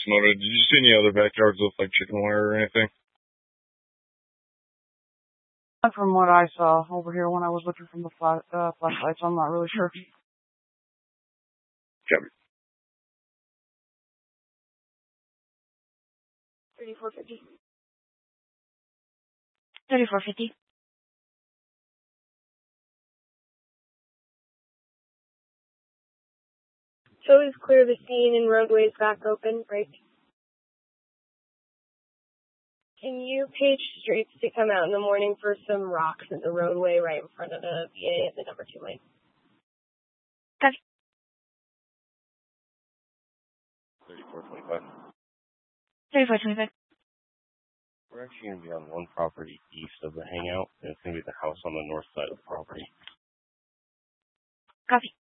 noted. Did you see any other backyards with like chicken wire or anything? Not from what I saw over here when I was looking from the flashlights, I'm not really sure. Copy. 3450. 3450. So is clear the scene and roadways back open, right? Can you page streets to come out in the morning for some rocks in the roadway right in front of the VA and the number 2 lane? Copy. 3425. 3425. We're actually going to be on one property east of the hangout, and it's going to be the house on the north side of the property. Copy.